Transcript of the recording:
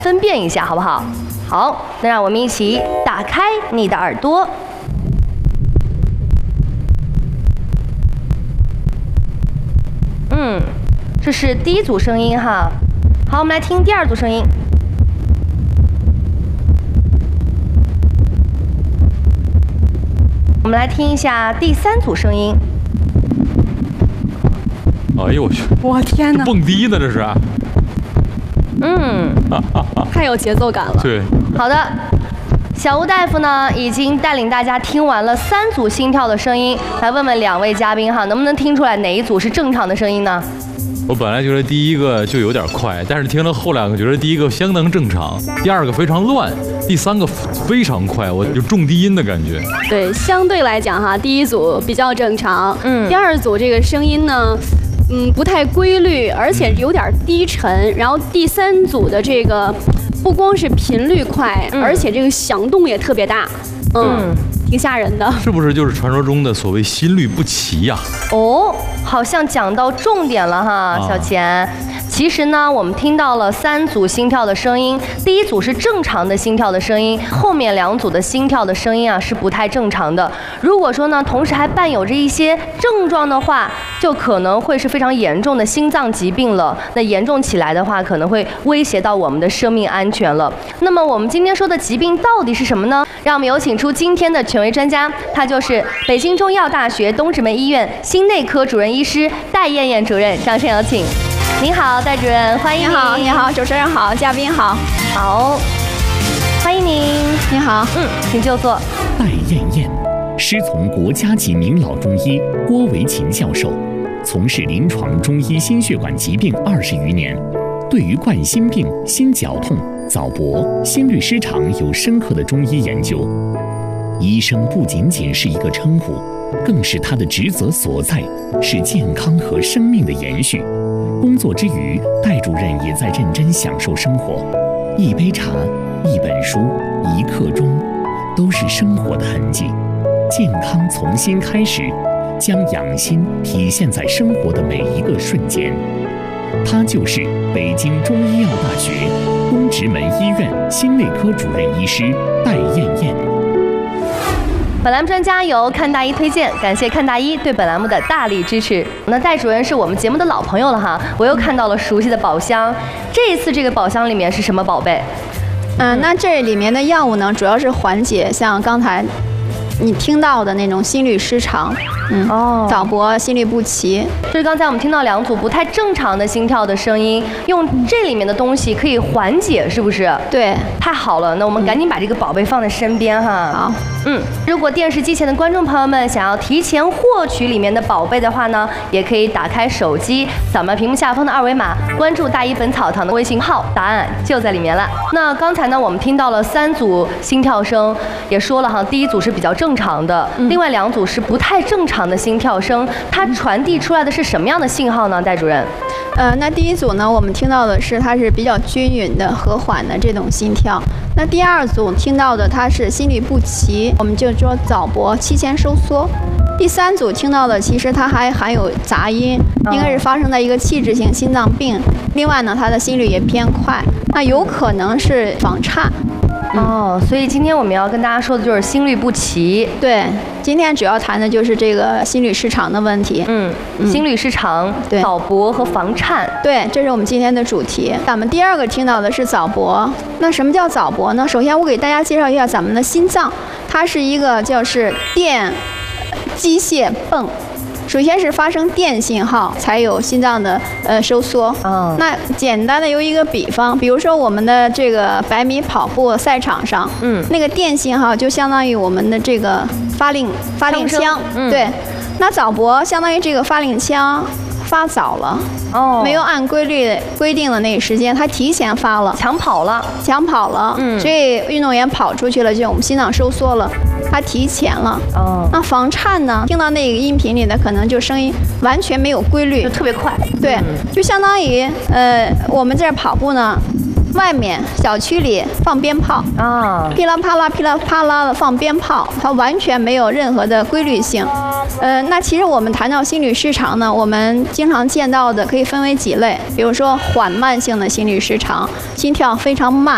分辨一下，好不好？好，那让我们一起打开你的耳朵。这是第一组声音哈。好，我们来听第二组声音。我们来听一下第三组声音。 哎呦我去！ 我天哪！ 蹦迪呢这是？ 太有节奏感了。 对。 好的，小吴大夫呢已经带领大家听完了3组心跳的声音，来问问2位嘉宾哈，能不能听出来哪一组是正常的声音呢？ 我本来觉得第一个就有点快，但是听了后2个，觉得第一个相当正常，第2个非常乱，第3个非常快，我有重低音的感觉。 对，相对来讲哈，第一组比较正常，第2组这个声音呢，不太规律，而且有点低沉，然后第3组的这个不光是频率快，而且这个响动也特别大，挺吓人的。 是不是就是传说中的所谓心律不齐呀？ 哦，好像讲到重点了哈，小钱。其实呢，我们听到了3组心跳的声音，第一组是正常的心跳的声音，后面2组的心跳的声音啊是不太正常的。如果说呢，同时还伴有着一些症状的话，就可能会是非常严重的心脏疾病了。那严重起来的话，可能会威胁到我们的生命安全了。那么我们今天说的疾病到底是什么呢？让我们有请出今天的权威专家，他就是北京中医药大学东直门医院心内科主任医师戴燕燕主任，掌声有请。您好，戴主任，欢迎您。 你好，你好，主持人好，嘉宾好。 好，欢迎您。 你好， 请就坐。 戴燕燕，师从国家级名老中医郭维勤教授，从事临床中医心血管疾病20余年，对于冠心病、心绞痛、早搏、心律失常有深刻的中医研究。医生不仅仅是一个称呼，更是他的职责所在，是健康和生命的延续。工作之余，戴主任也在认真享受生活。一杯茶、一本书、一刻钟，都是生活的痕迹。健康从心开始，将养心体现在生活的每一个瞬间。他就是北京中医药大学东直门医院心内科主任医师戴燕燕。 本栏目专家由看大医推荐，感谢看大医对本栏目的大力支持。那戴主任是我们节目的老朋友了哈，我又看到了熟悉的宝箱。这一次这个宝箱里面是什么宝贝？ 那这里面的药物呢，主要是缓解像刚才你听到的那种心律失常，早搏、心律不齐。 就是刚才我们听到2组不太正常的心跳的声音，用这里面的东西可以缓解，是不是？ 对， 太好了，那我们赶紧把这个宝贝放在身边哈。 好， 如果电视机前的观众朋友们想要提前获取里面的宝贝的话呢，也可以打开手机，扫描屏幕下方的2维码，关注大医本草堂的微信号，答案就在里面了。那刚才呢，我们听到了3组心跳声，也说了哈，第一组是比较正常的，另外2组是不太正常的心跳声，它传递出来的是什么样的信号呢？戴主任？ 那第一组呢，我们听到的是它是比较均匀的、和缓的这种心跳。那第2组听到的它是心律不齐，我们就说早搏、期前收缩。第3组听到的其实它还含有杂音，应该是发生在一个器质性心脏病。另外呢，它的心率也偏快，那有可能是房颤。 所以今天我们要跟大家说的就是心律不齐。 对，今天主要谈的就是这个心律失常的问题。 心律失常、早搏和房颤。 对，这是我们今天的主题。咱们第2个听到的是早搏。那什么叫早搏呢？首先我给大家介绍一下咱们的心脏，它是一个就是电机械泵。首先是发生电信号，才有心脏的收缩。那简单的有一个比方，比如说我们的这个100米跑步赛场上，那个电信号就相当于我们的这个发令枪。对，那早搏相当于这个发令枪发早了，没有按规律规定的那个时间，它提前发了， 抢跑了， 所以运动员跑出去了，就我们心脏收缩了，它提前了。那房颤呢？听到那个音频里的可能就声音完全没有规律， 就特别快。 对，就相当于我们这儿跑步呢，外面小区里放鞭炮噼啦啪啦噼啦啪啦的放鞭炮，它完全没有任何的规律性。那其实我们谈到心律失常呢，我们经常见到的可以分为几类，比如说缓慢性的心律失常，心跳非常慢，